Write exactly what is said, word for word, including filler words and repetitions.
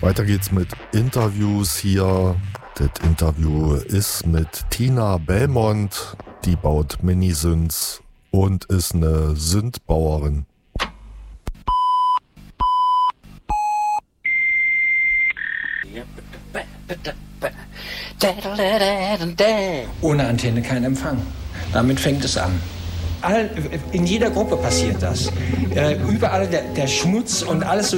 Weiter geht's mit Interviews hier. Das Interview ist mit Tina Belmont. Die baut Mini-Synths und ist eine Synthbauerin. Ohne Antenne kein Empfang. Damit fängt es an. All, in jeder Gruppe passiert das. Äh, überall der, der Schmutz und alles so